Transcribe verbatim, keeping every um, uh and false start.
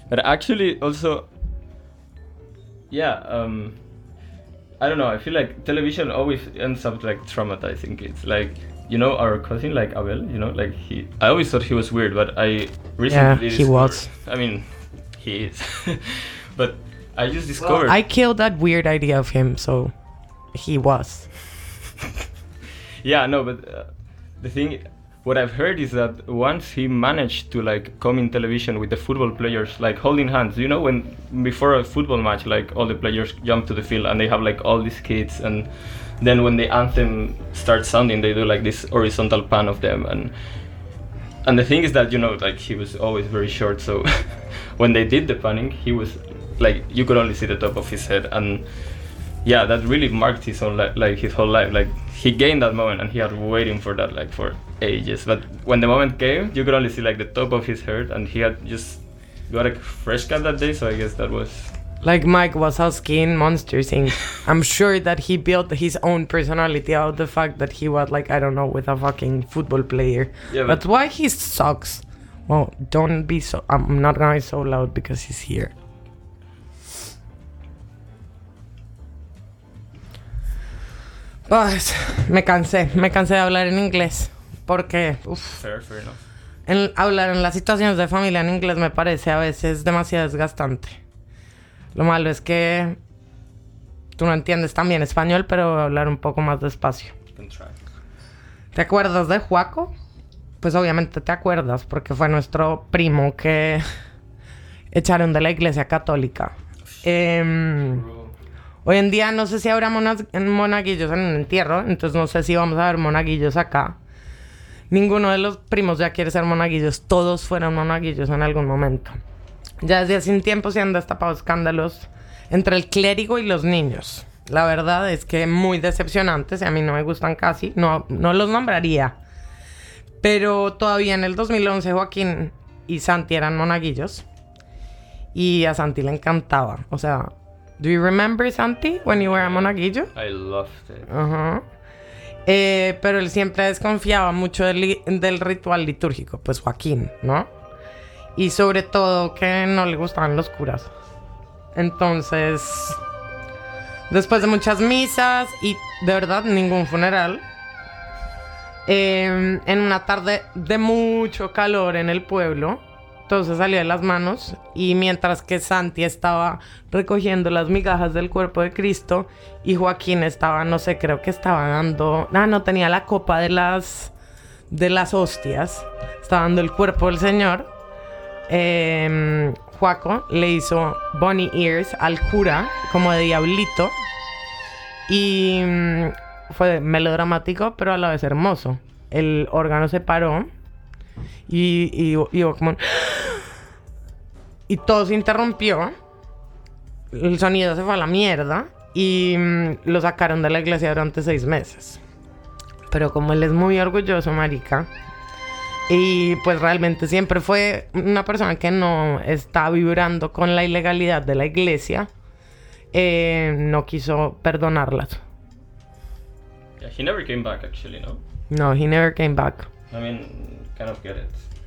But actually, also, yeah, um, I don't know. I feel like television always ends up like traumatizing kids. Like, you know, our cousin, like Abel, you know, like he. I always thought he was weird, but I recently Yeah, he was. I mean, he is. But I just discovered. Well, I killed that weird idea of him, so he was. Yeah, no, but uh, the thing, what I've heard is that once he managed to like come in television with the football players like holding hands, you know, when before a football match, like all the players jump to the field and they have like all these kids, and then when the anthem starts sounding, they do like this horizontal pan of them, and and the thing is that, you know, like he was always very short, so when they did the panning, he was like, you could only see the top of his head, and yeah, that really marked his whole li- like his whole life. Like he gained that moment, and he had waiting for that like for ages. But when the moment came, you could only see like the top of his head, and he had just got a fresh cut that day. So I guess that was like Mike Wazowski in Monsters Incorporated. I'm sure that he built his own personality out of the fact that he was like, I don't know, with a fucking football player. Yeah, but That's why he sucks. Well, don't be so. I'm not gonna be so loud because he's here. Pues, me cansé, me cansé de hablar en inglés, porque uf, fair, fair enough. en, hablar en las situaciones de familia en inglés me parece a veces demasiado desgastante. Lo malo es que tú no entiendes también español, pero voy a hablar un poco más despacio. ¿Te acuerdas de Juaco? Pues obviamente te acuerdas, porque fue nuestro primo que echaron de la iglesia católica. Eh, Hoy en día no sé si habrá monas- monaguillos en un entierro, entonces no sé si vamos a ver monaguillos acá. Ninguno de los primos ya quiere ser monaguillos, todos fueron monaguillos en algún momento. Ya desde hace un tiempo se han destapado escándalos entre el clérigo y los niños. La verdad es que muy decepcionantes, y a mí no me gustan casi, no, no los nombraría. Pero todavía en el dos mil once Joaquín y Santi eran monaguillos y a Santi le encantaba, o sea... Do you remember, Santi, when you were a monaguillo? I loved it. Uh-huh. Eh, pero él siempre desconfiaba mucho del, li- del ritual litúrgico, pues Joaquín, ¿no? Y sobre todo que no le gustaban los curas. Entonces, después de muchas misas y de verdad ningún funeral, eh, en una tarde de mucho calor en el pueblo, todo se salió de las manos, y mientras que Santi estaba recogiendo las migajas del cuerpo de Cristo y Joaquín estaba, no sé, creo que estaba dando... Ah, no, tenía la copa de las, de las hostias. Estaba dando el cuerpo del Señor. Eh, Joaco le hizo bunny ears al cura, como de diablito. Y mm, fue melodramático, pero a la vez hermoso. El órgano se paró. Y, y, y hubo como un... Y todo se interrumpió. El sonido se fue a la mierda. Y mmm, lo sacaron de la iglesia durante seis meses. Pero como él es muy orgulloso, marica, y pues realmente siempre fue una persona que no está vibrando con la ilegalidad de la iglesia, eh, no quiso perdonarlas. Yeah, he never came back actually, no? No, he never came back. I mean, kind of get it.